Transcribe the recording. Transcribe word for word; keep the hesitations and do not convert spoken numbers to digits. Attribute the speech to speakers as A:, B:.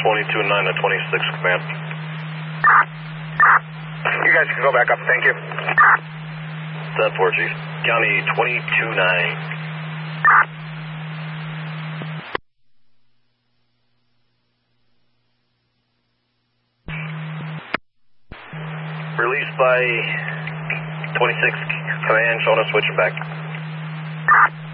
A: twenty-two nine to twenty-six, command.
B: You guys can go back up, thank you.
A: ten four, Chief. County twenty-two nine. Released by twenty-six, command, showing us switching back.